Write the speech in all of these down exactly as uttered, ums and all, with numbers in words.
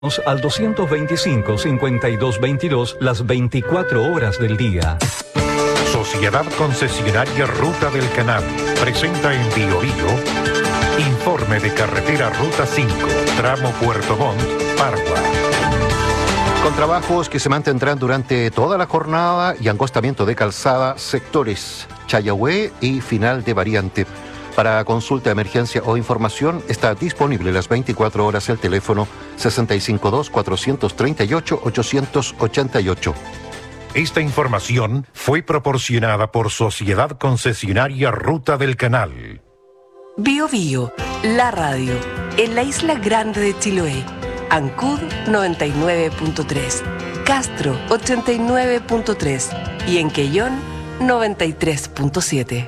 Al doscientos veinticinco, cincuenta y dos veintidós las veinticuatro horas del día. Sociedad Concesionaria Ruta del Canal presenta en Bio Bio informe de carretera Ruta cinco, tramo Puerto Montt, Pargua. Con trabajos que se mantendrán durante toda la jornada y angostamiento de calzada, sectores Chayahue y final de variante. Para consulta, emergencia o información está disponible las veinticuatro horas el teléfono sesenta y cinco dos, cuatrocientos treinta y ocho, ochocientos ochenta y ocho. Esta información fue proporcionada por Sociedad Concesionaria Ruta del Canal. Bio Bio, la radio, en la isla grande de Chiloé. Ancud noventa y nueve punto tres, Castro ochenta y nueve punto tres y en Quellón noventa y tres punto siete.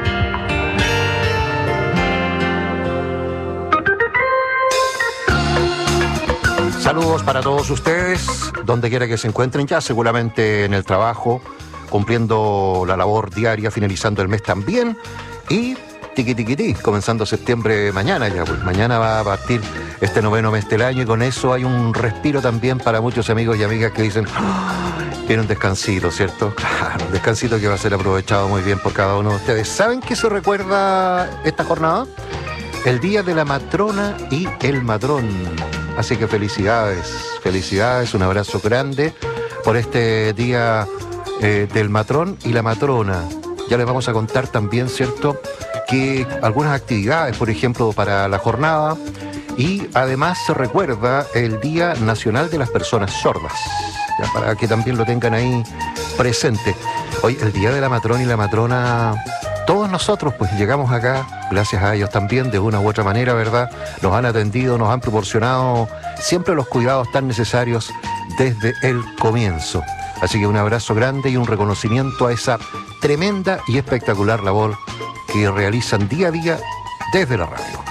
Saludos para todos ustedes, donde quiera que se encuentren, ya seguramente en el trabajo, cumpliendo la labor diaria, finalizando el mes también, y tiqui tiqui tiqui, comenzando septiembre mañana ya, pues mañana va a partir este noveno mes del año y con eso hay un respiro también para muchos amigos y amigas que dicen, ¡oh! Tiene un descansito, ¿cierto? Claro, un descansito que va a ser aprovechado muy bien por cada uno de ustedes. ¿Saben qué se recuerda esta jornada? El Día de la Matrona y el Matrón. Así que felicidades, felicidades, un abrazo grande por este día eh, del matrón y la matrona. Ya les vamos a contar también, ¿cierto?, que algunas actividades, por ejemplo, para la jornada, y además se recuerda el Día Nacional de las Personas Sordas, ya para que también lo tengan ahí presente. Hoy, el Día de la Matrona y la Matrona, todos nosotros pues llegamos acá, gracias a ellos también, de una u otra manera, ¿verdad? Nos han atendido, nos han proporcionado siempre los cuidados tan necesarios desde el comienzo. Así que un abrazo grande y un reconocimiento a esa tremenda y espectacular labor que realizan día a día desde la radio.